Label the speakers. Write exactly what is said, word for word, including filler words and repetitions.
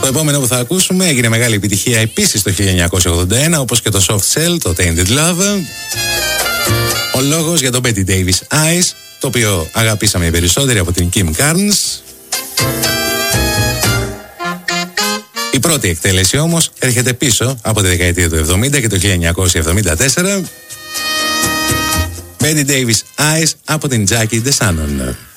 Speaker 1: Το επόμενο που θα ακούσουμε έγινε μεγάλη επιτυχία επίσης το χίλια εννιακόσια ογδόντα ένα, όπως και το Soft Cell, το Tainted Love. Ο λόγος για το Betty Davis Eyes, το οποίο αγαπήσαμε οι περισσότεροι από την Kim Carnes. Η πρώτη εκτέλεση όμως έρχεται πίσω από τη δεκαετία του εβδομήντα και το χίλια εννιακόσια εβδομήντα τέσσερα. Betty Davis Eyes από την Jackie DeShannon.